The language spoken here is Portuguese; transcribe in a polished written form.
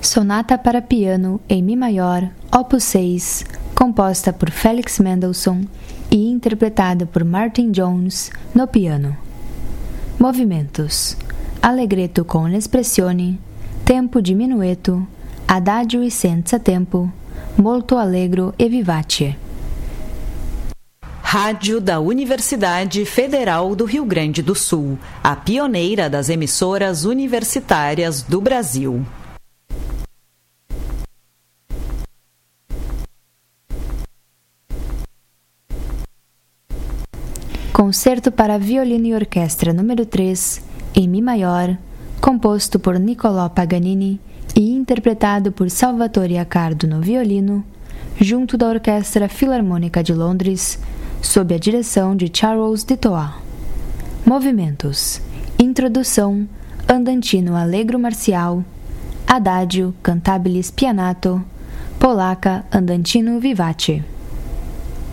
Sonata para piano em Mi maior, Opus 6, composta por Felix Mendelssohn e interpretada por Martin Jones no piano. Movimentos: Allegretto con l'espressione, tempo di minueto, adagio e senza tempo, molto allegro e vivace. Rádio da Universidade Federal do Rio Grande do Sul, a pioneira das emissoras universitárias do Brasil. Concerto para violino e orquestra número 3, em Mi maior, composto por Niccolò Paganini e interpretado por Salvatore Accardo no violino, junto da Orquestra Filarmônica de Londres, sob a direção de Charles Dutoit. Movimentos: Introdução, Andantino Allegro Marcial, Adagio Cantabile Spianato, Polacca Andantino Vivace.